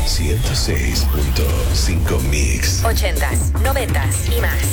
106.5 Mix. 80s, 90s y más.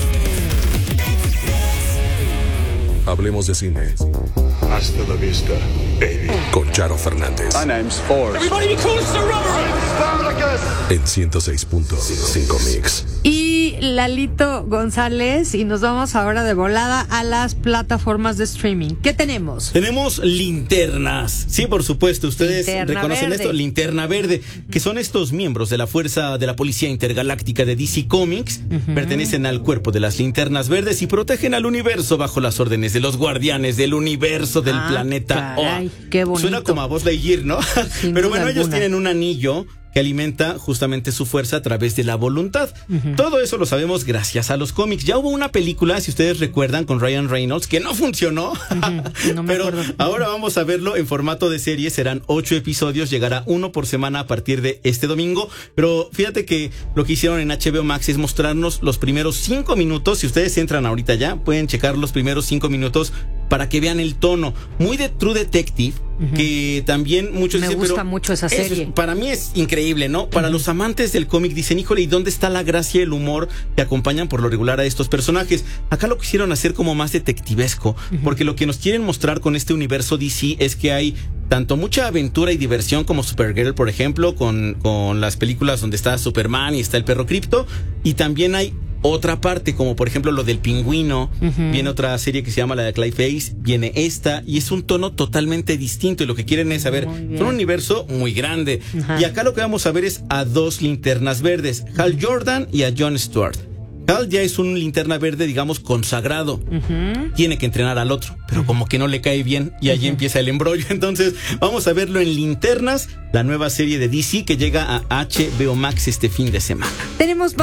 Hablemos de cine. Hasta la vista, baby. Con Charo Fernández. My name's Forrest. Everybody be cool, it's a rubber. En 106.5 Mix. Y Lalito González, y nos vamos ahora de volada a las plataformas de streaming. ¿Qué tenemos? Tenemos linternas. Sí, por supuesto, ustedes Linterna reconocen verde. esto, Linterna Verde, que son estos miembros de la Fuerza de la Policía Intergaláctica de DC Comics, pertenecen al cuerpo de las Linternas Verdes y protegen al universo bajo las órdenes de los guardianes del universo del planeta caray, Oa. qué bonito. Suena como a Buzz Lightyear, ¿no? Sin Pero duda bueno, ellos alguna. tienen un anillo que alimenta justamente su fuerza a través de la voluntad. Todo eso lo sabemos gracias a los cómics. Ya hubo una película, si ustedes recuerdan, con Ryan Reynolds, que no funcionó. No me Pero acuerdo. ahora vamos a verlo en formato de serie. Serán 8 episodios, llegará uno por semana a partir de este domingo. Pero fíjate que lo que hicieron en HBO Max es mostrarnos los primeros 5 minutos. Si ustedes entran ahorita ya, pueden checar los primeros 5 minutos para que vean el tono. Muy de True Detective, que también muchos Me dicen, gusta pero mucho esa eso serie. para mí es increíble, ¿no? Para los amantes del cómic dicen, híjole, ¿y dónde está la gracia y el humor que acompañan por lo regular a estos personajes? Acá lo quisieron hacer como más detectivesco, porque lo que nos quieren mostrar con este universo DC es que hay tanto mucha aventura y diversión como Supergirl, por ejemplo, con las películas donde está Superman y está el perro Krypto, y también hay otra parte, como por ejemplo lo del pingüino, viene otra serie que se llama la de Clayface, viene esta, y es un tono totalmente distinto, y lo que quieren es saber, es un universo muy grande. Y acá lo que vamos a ver es a dos linternas verdes, Hal Jordan y a Jon Stewart. Hal ya es un linterna verde, digamos, consagrado. Tiene que entrenar al otro, pero como que no le cae bien y allí empieza el embrollo. Entonces, vamos a verlo en Linternas, la nueva serie de DC que llega a HBO Max este fin de semana. Tenemos